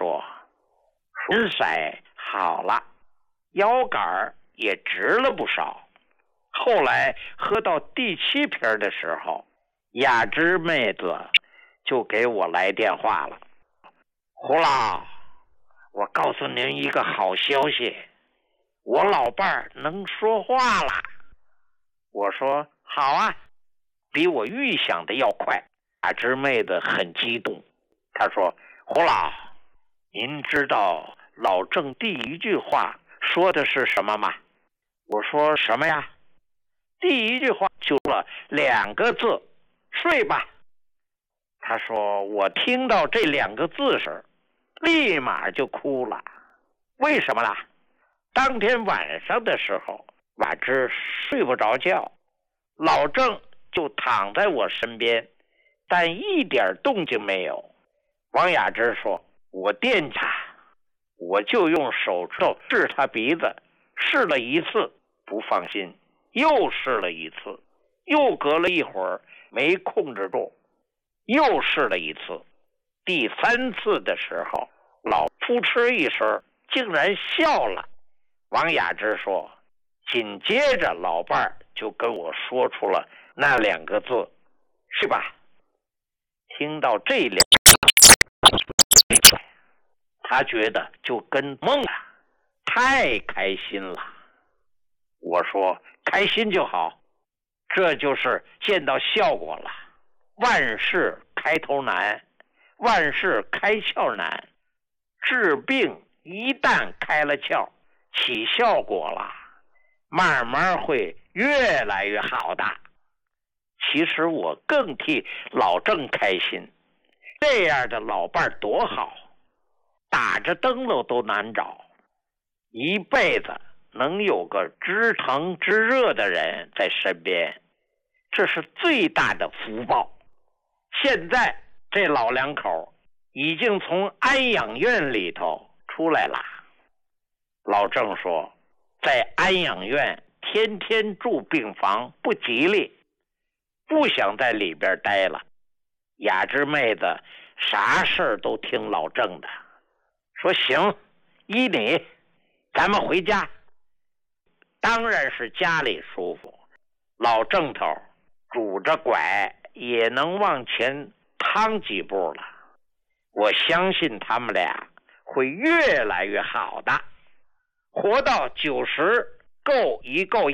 说唇色好了，腰杆也直了不少。后来喝到第7瓶的时候，雅芝妹子就给我来电话了。胡老，我告诉您一个好消息，我老伴儿能说话了。我说好啊，比我预想的要快。雅芝妹子很激动，她说胡老，您知道老郑第1句话说的是什么吗？我说什么呀？第1句话就了2个字，睡吧。他说我听到这2个字时立马就哭了。为什么啦？当天晚上的时候，雅芝睡不着觉，老郑就躺在我身边，但一点动静没有。王雅芝说我惦记他，我就用手指头试他鼻子，试了1次不放心，又试了1次，又隔了一会儿没控制住，又试了1次。第3次的时候，老扑哧一声竟然笑了。王雅芝说紧接着老伴儿就跟我说出了那2个字，是吧？听到这2个字，他觉得就跟梦了，太开心了。我说开心就好，这就是见到效果了。万事开头难，万事开窍难，治病一旦开了窍，起效果了，慢慢会越来越好的。其实我更替老郑开心，这样的老伴儿多好，打着灯笼都难找，一辈子能有个知疼知热的人在身边，这是最大的福报。现在这老2口已经从安养院里头出来了。老郑说在安养院天天住病房不吉利，不想在里边待了。雅芝妹子啥事儿都听老郑的，说行，依你，咱们回家。当然是家里舒服，老郑头拄着拐也能往前趟几步了。我相信他们俩会越来越好的，活到90够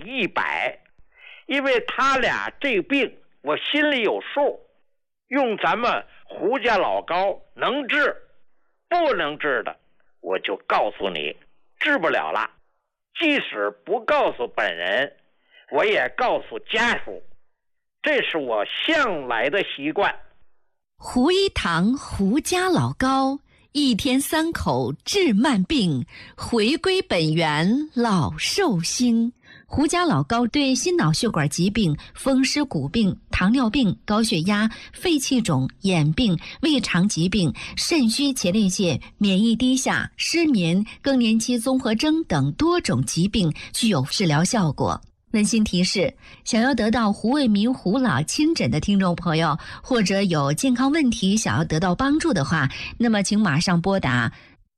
100，因为他俩这病我心里有数，用咱们胡家老高能治，不能治的我就告诉你治不了了。即使不告诉本人，我也告诉家属，这是我向来的习惯。 胡一堂胡家老高1天3口治慢病，回归本源老寿星。胡家老高对心脑血管疾病、风湿骨病、糖尿病、高血压、肺气肿、眼病、胃肠疾病、肾虚前列腺、免疫低下、失眠、更年期综合征等多种疾病具有治疗效果。温馨提示，想要得到胡卫民胡老亲诊的听众朋友，或者有健康问题想要得到帮助的话，那么请马上拨打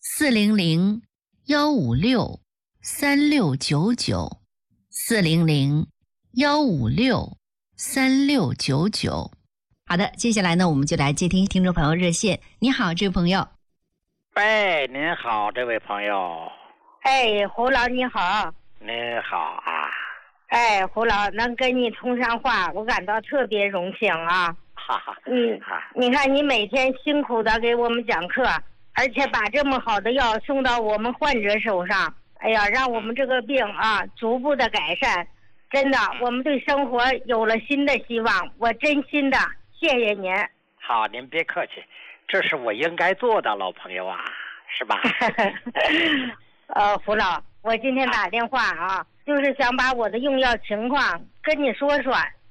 400-156-3699 400-156-3699。好的，接下来呢，我们就来接听听众朋友热线。你好，这位朋友。 喂，您好，这位朋友。 哎，胡老你好。 您好啊。 哎，胡老能跟你通上话，我感到特别荣幸啊。 哈哈。 你看你每天辛苦的给我们讲课，而且把这么好的药送到我们患者手上，哎呀，让我们这个病啊逐步的改善。真的，我们对生活有了新的希望，我真心的谢谢您。 好，您别客气，这是我应该做的，老朋友啊，是吧？ 胡老，我今天打电话啊，就是想把我的用药情况跟你说说，